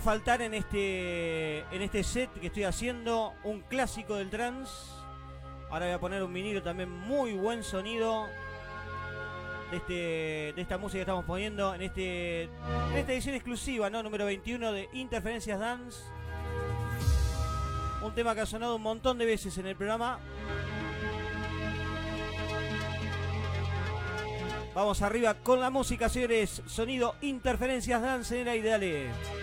Faltar en este set que estoy haciendo un clásico del trance. Ahora voy a poner un vinilo también, muy buen sonido de esta música que estamos poniendo en esta edición exclusiva, ¿no? Número 21 de Interferencias Dance. Un tema que ha sonado un montón de veces en el programa. Vamos arriba con la música, señores. Sonido Interferencias Dance en el aire, dale.